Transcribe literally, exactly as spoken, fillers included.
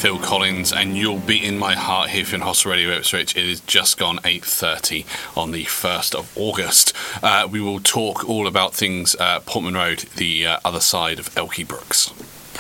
Phil Collins, and You'll Be in My Heart here for Hostel Radio Ipswich. It is just gone eight thirty on the first of August. Uh, we will talk all about things uh, Portman Road, the uh, other side of Elkie Brooks.